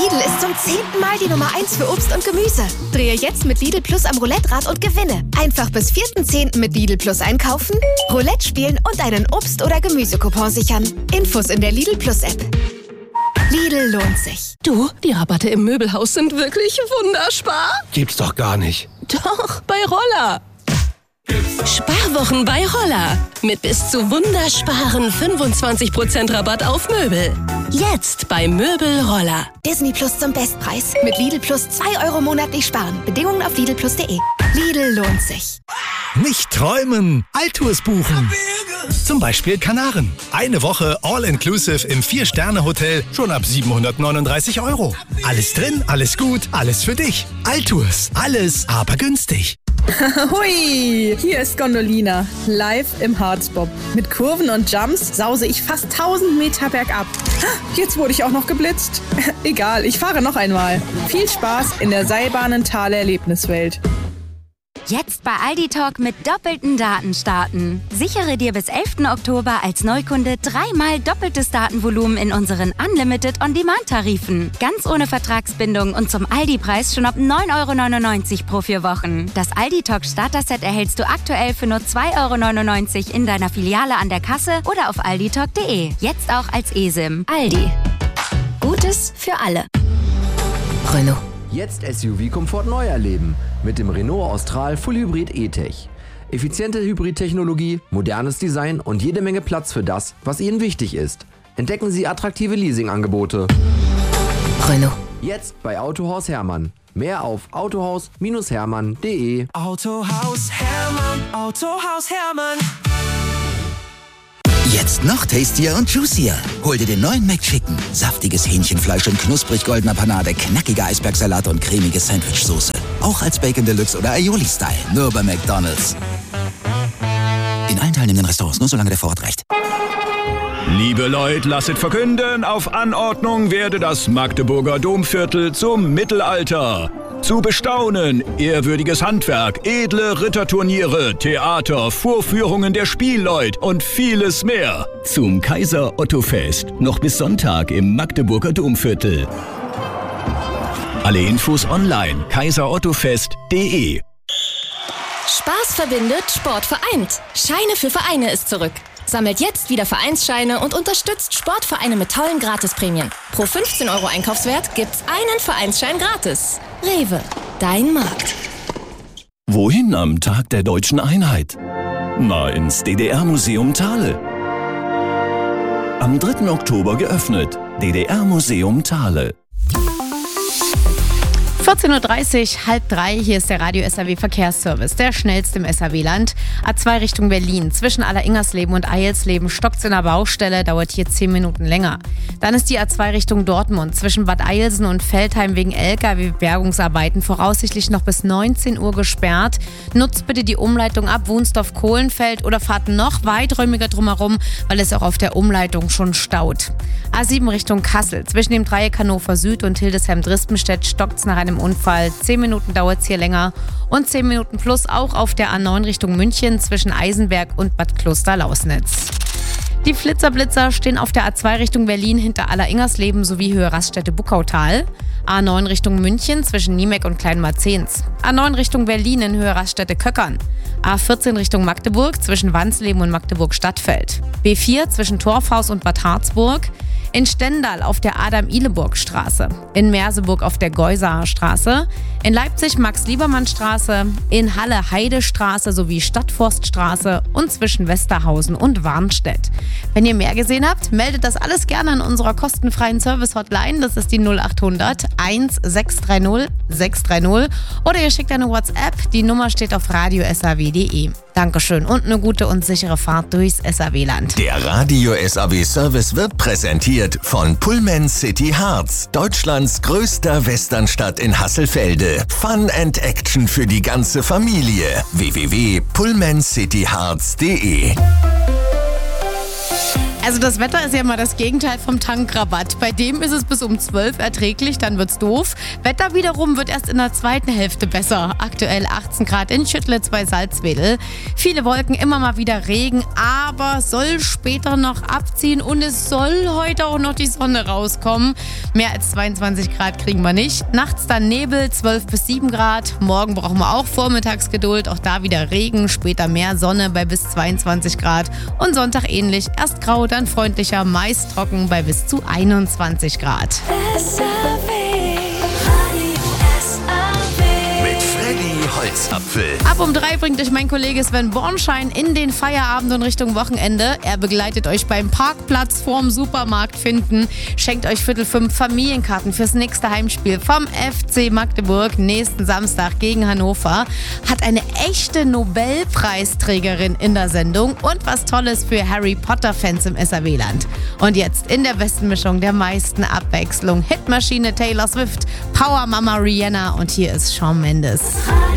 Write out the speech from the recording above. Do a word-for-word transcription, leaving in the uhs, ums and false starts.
Lidl ist zum zehnten Mal die Nummer eins für Obst und Gemüse. Drehe jetzt mit Lidl Plus am Roulette-Rad und gewinne. Einfach bis vierten zehnten mit Lidl Plus einkaufen, Roulette spielen und einen Obst- oder Gemüsecoupon sichern. Infos in der Lidl Plus App. Lidl lohnt sich. Du, die Rabatte im Möbelhaus sind wirklich wunderspar. Gibt's doch gar nicht. Doch, bei Roller. Sparwochen bei Roller. Mit bis zu wundersparen fünfundzwanzig Prozent Rabatt auf Möbel. Jetzt bei Möbel Roller. Disney Plus zum Bestpreis. Mit Lidl Plus zwei Euro monatlich sparen. Bedingungen auf lidl plus punkt de. Lidl lohnt sich. Nicht träumen, Altours buchen. Zum Beispiel Kanaren. Eine Woche All-Inclusive im Vier-Sterne-Hotel schon ab siebenhundertneununddreißig Euro. Alles drin, alles gut, alles für dich. Altours, alles aber günstig. Hui, hier ist Gondolina, live im Harzbob. Mit Kurven und Jumps sause ich fast tausend Meter bergab. Jetzt wurde ich auch noch geblitzt. Egal, ich fahre noch einmal. Viel Spaß in der Seilbahnenthaler Erlebniswelt. Jetzt bei Aldi Talk mit doppelten Daten starten. Sichere dir bis elften Oktober als Neukunde dreimal doppeltes Datenvolumen in unseren Unlimited On-Demand-Tarifen. Ganz ohne Vertragsbindung und zum Aldi-Preis schon ab neun Euro neunundneunzig pro vier Wochen. Das Aldi Talk Starter-Set erhältst du aktuell für nur zwei Euro neunundneunzig in deiner Filiale an der Kasse oder auf alditalk punkt de. Jetzt auch als eSIM. Aldi. Gutes für alle. Renault. Jetzt S U V-Komfort neu erleben. Mit dem Renault Austral Full Hybrid E-Tech. Effiziente Hybrid-Technologie, modernes Design und jede Menge Platz für das, was Ihnen wichtig ist. Entdecken Sie attraktive Leasingangebote. Renault. Jetzt bei Autohaus Hermann. Mehr auf autohaus Hermann punkt de. Autohaus Hermann, Autohaus Hermann. Jetzt noch tastier und juicier. Hol dir den neuen McChicken. Saftiges Hähnchenfleisch in knusprig goldener Panade, knackige Eisbergsalat und cremige Sandwichsoße. Auch als Bacon Deluxe oder Aioli-Style. Nur bei McDonald's. In allen teilnehmenden Restaurants, nur solange der Vorrat reicht. Liebe Leute, lasset verkünden, auf Anordnung werde das Magdeburger Domviertel zum Mittelalter. Zu bestaunen, ehrwürdiges Handwerk, edle Ritterturniere, Theater, Vorführungen der Spielleut und vieles mehr. Zum Kaiser Otto Fest, noch bis Sonntag im Magdeburger Domviertel. Alle Infos online, kaiser otto fest punkt de. Spaß verbindet, Sport vereint. Scheine für Vereine ist zurück. Sammelt jetzt wieder Vereinsscheine und unterstützt Sportvereine mit tollen Gratisprämien. Pro fünfzehn Euro Einkaufswert gibt's einen Vereinsschein gratis. Rewe, dein Markt. Wohin am Tag der Deutschen Einheit? Na, ins D D R-Museum Thale. Am dritten Oktober geöffnet. D D R-Museum Thale. vierzehn Uhr dreißig, halb drei, hier ist der Radio S A W Verkehrsservice, der schnellste im S A W-Land. A zwei Richtung Berlin, zwischen Aller-Ingersleben und Eilsleben stockt's in der Baustelle, dauert hier zehn Minuten länger. Dann ist die A zwei Richtung Dortmund, zwischen Bad Eilsen und Veltheim wegen L K W-Bergungsarbeiten voraussichtlich noch bis neunzehn Uhr gesperrt. Nutzt bitte die Umleitung ab Wunsdorf-Kohlenfeld oder fahrt noch weiträumiger drumherum, weil es auch auf der Umleitung schon staut. A sieben Richtung Kassel, zwischen dem Dreieck Hannover Süd und Hildesheim-Drispenstedt stockt's nach einem Unfall. zehn Minuten dauert es hier länger und zehn Minuten plus auch auf der A neun Richtung München zwischen Eisenberg und Bad Kloster-Lausnitz. Die Flitzerblitzer stehen auf der A zwei Richtung Berlin hinter Aller-Ingersleben sowie Höhe Raststätte Buckautal. A neun Richtung München zwischen Niemek und Kleinmarzens. A neun Richtung Berlin in Höhe Raststätte Köckern. A vierzehn Richtung Magdeburg zwischen Wansleben und Magdeburg-Stadtfeld. B vier zwischen Torfhaus und Bad Harzburg. In Stendal auf der Adam-Ihleburg-Straße, in Merseburg auf der Geusaer Straße, in Leipzig Max-Liebermann-Straße, in Halle Heidestraße sowie Stadtforststraße und zwischen Westerhausen und Warnstedt. Wenn ihr mehr gesehen habt, meldet das alles gerne an unserer kostenfreien Service-Hotline. Das ist die null acht hundert eins sechs drei null sechs drei null oder ihr schickt eine WhatsApp. Die Nummer steht auf radio s a w punkt de. Dankeschön und eine gute und sichere Fahrt durchs S A W-Land. Der Radio S A W-Service wird präsentiert von Pullman City Harz, Deutschlands größter Westernstadt in Hasselfelde. Fun and Action für die ganze Familie. w w w punkt pullman city harz punkt de Also das Wetter ist ja mal das Gegenteil vom Tankrabatt. Bei dem ist es bis um zwölf erträglich, dann wird's doof. Wetter wiederum wird erst in der zweiten Hälfte besser. Aktuell achtzehn Grad in Schüttlitz bei Salzwedel. Viele Wolken, immer mal wieder Regen, aber soll später noch abziehen und es soll heute auch noch die Sonne rauskommen. Mehr als zweiundzwanzig Grad kriegen wir nicht. Nachts dann Nebel, zwölf bis sieben Grad. Morgen brauchen wir auch Vormittagsgeduld, auch da wieder Regen, später mehr Sonne bei bis zweiundzwanzig Grad. Und Sonntag ähnlich, erst grau, dann freundlicher, meist trocken bei bis zu einundzwanzig Grad. Mit Freddy Holzapfel. Ab um drei bringt euch mein Kollege Sven Bornschein in den Feierabend und Richtung Wochenende. Er begleitet euch beim Parkplatz vorm Supermarkt finden, schenkt euch Viertel fünf Familienkarten fürs nächste Heimspiel vom F C Magdeburg nächsten Samstag gegen Hannover, hat eine echte Nobelpreisträgerin in der Sendung und was Tolles für Harry Potter-Fans im S R W-Land. Und jetzt in der besten Mischung der meisten Abwechslung: Hitmaschine Taylor Swift, Power Mama Rihanna und hier ist Shawn Mendes.